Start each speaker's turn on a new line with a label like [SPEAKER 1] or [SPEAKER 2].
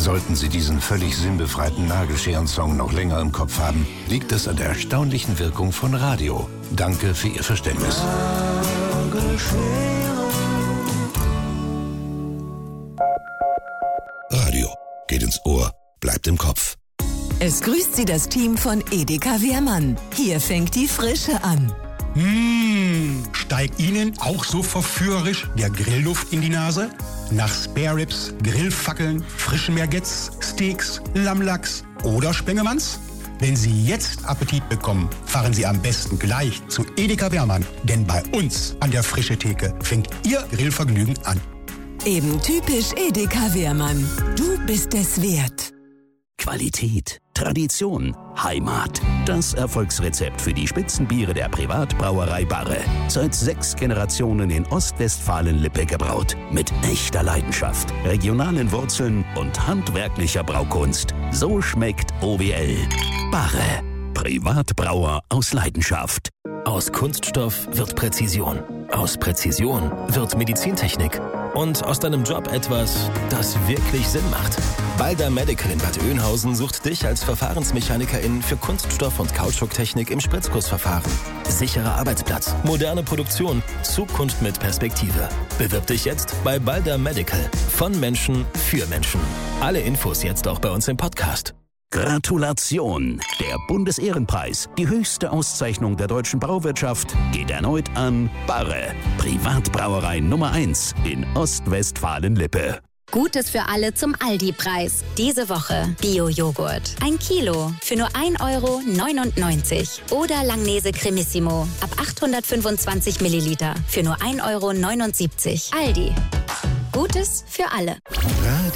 [SPEAKER 1] Sollten Sie diesen völlig sinnbefreiten Nagelscheren-Song noch länger im Kopf haben, liegt es an der erstaunlichen Wirkung von Radio. Danke für Ihr Verständnis. Radio geht ins Ohr, bleibt im Kopf.
[SPEAKER 2] Es grüßt Sie das Team von Edeka Wehrmann. Hier fängt die Frische an.
[SPEAKER 3] Steigt Ihnen auch so verführerisch der Grillduft in die Nase? Nach Spare Ribs, Grillfackeln, frischen Merguez, Steaks, Lammlachs oder Spengemanns? Wenn Sie jetzt Appetit bekommen, fahren Sie am besten gleich zu Edeka Wehrmann. Denn bei uns an der Frische Theke fängt Ihr Grillvergnügen an.
[SPEAKER 2] Eben typisch Edeka Wehrmann. Du bist es wert.
[SPEAKER 4] Qualität, Tradition, Heimat. Das Erfolgsrezept für die Spitzenbiere der Privatbrauerei Barre. Seit 6 Generationen in Ostwestfalen-Lippe gebraut. Mit echter Leidenschaft, regionalen Wurzeln und handwerklicher Braukunst. So schmeckt OWL. Barre. Privatbrauer aus Leidenschaft.
[SPEAKER 5] Aus Kunststoff wird Präzision. Aus Präzision wird Medizintechnik. Und aus deinem Job etwas, das wirklich Sinn macht. Balder Medical in Bad Oeynhausen sucht dich als Verfahrensmechanikerin für Kunststoff- und Kautschuktechnik im Spritzgussverfahren. Sicherer Arbeitsplatz, moderne Produktion, Zukunft mit Perspektive. Bewirb dich jetzt bei Balder Medical. Von Menschen für Menschen. Alle Infos jetzt auch bei uns im Podcast.
[SPEAKER 4] Gratulation! Der Bundesehrenpreis, die höchste Auszeichnung der deutschen Brauwirtschaft, geht erneut an Barre, Privatbrauerei Nummer 1 in Ostwestfalen-Lippe.
[SPEAKER 6] Gutes für alle zum Aldi-Preis. Diese Woche Bio-Joghurt. 1 Kilo für nur 1,99 € Oder Langnese Cremissimo ab 825 Milliliter für nur 1,79 €. Aldi. Gutes für alle.